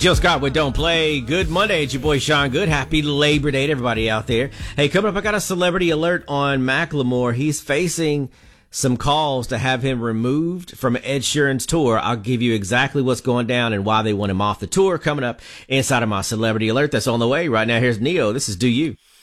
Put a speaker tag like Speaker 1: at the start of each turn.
Speaker 1: Jill Scott with Don't Play. Good Monday. It's your boy Sean Good. Happy Labor Day to everybody out there. Hey, coming up, I got a celebrity alert on Macklemore. He's facing some calls to have him removed from Ed Sheeran's tour. I'll give you exactly what's going down and why they want him off the tour coming up inside of my celebrity alert that's on the way. Right now, here's Neo. This is Do You.